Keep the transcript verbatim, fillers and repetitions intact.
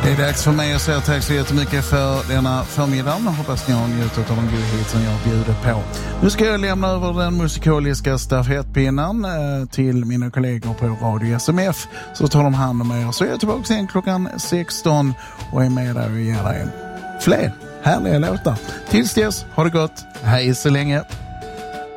Det är dags för mig att säga tack så jättemycket för denna förmiddag. Hoppas ni har njutit av de godheter jag bjuder på. Nu ska jag lämna över den musikaliska stafettpinnen eh, till mina kollegor på Radio S M F. Så tar de hand om er. Så är jag tillbaka sen klockan sexton och är med där och ger dig fler härliga låtar. Tills dess, ha det gott. Hej så länge.